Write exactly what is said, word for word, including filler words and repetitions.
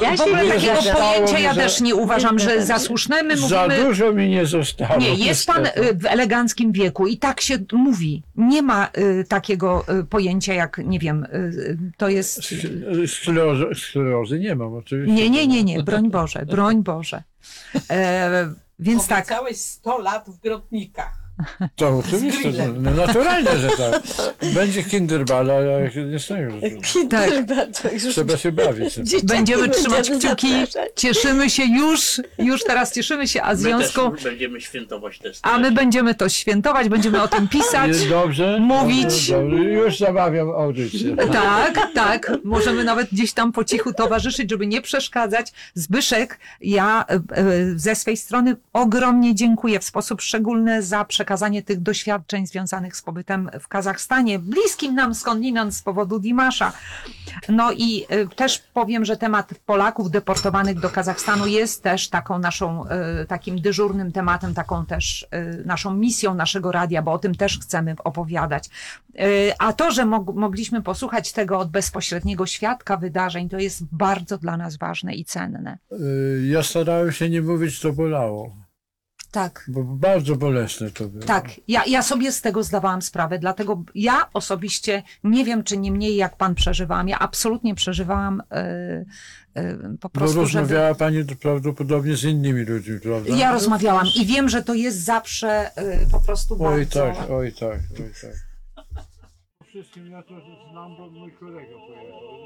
Ja w ogóle się nie takiego zgadzam. pojęcia ja Za- też nie uważam, że nie za słuszne. My Za mówimy... dużo mi nie zostało. Nie, jest pan niestety. y, w eleganckim wieku i tak się mówi. Nie ma y, takiego y, pojęcia jak, nie wiem, y, y, to jest... Sk- Sklerozy, sklerozy nie mam oczywiście. Nie, nie, nie, nie, broń Boże, broń Boże. E, więc tak, Obiecałeś sto lat w Grodnikach. To oczywiście, no, naturalnie, że tak. Będzie Kinderball, a ja nie stoję. tak. Trzeba się bawić. Będziemy trzymać Będziemy kciuki, zapraszać. cieszymy się już, już teraz cieszymy się, a w My związku, też będziemy świętować te a my będziemy to świętować, będziemy o tym pisać. Jest dobrze? mówić. Dobrze, dobrze. Już zamawiam audycję. Tak, tak. Możemy nawet gdzieś tam po cichu towarzyszyć, żeby nie przeszkadzać. Zbyszek, ja e, e, ze swej strony ogromnie dziękuję w sposób szczególny za przekazanie tych doświadczeń związanych z pobytem w Kazachstanie, bliskim nam skądinąd z powodu Dimasza. No i e, też powiem, że temat Polaków deportowanych do Kazachstanu jest też taką naszą, e, takim dyżurnym tematem, taką też e, naszą misją naszego radia, bo o tym też chcemy opowiadać. E, A to, że mog- mogliśmy posłuchać tego od bezpośredniego świadka wydarzeń, to jest bardzo dla nas ważne i cenne. Y, Ja starałem się nie mówić, co bolało, Tak. bo bardzo bolesne to było. Tak, ja, ja sobie z tego zdawałam sprawę, dlatego ja osobiście nie wiem, czy nie mniej jak pan przeżywałam. Ja absolutnie przeżywałam yy, yy, po Bo prostu, żeby... rozmawiała pani prawdopodobnie z innymi ludźmi, prawda? Ja rozmawiałam i wiem, że to jest zawsze yy, po prostu Oj bardzo... tak, oj tak, oj tak. Wszystkim ja to znam, bo mój kolega pojechał.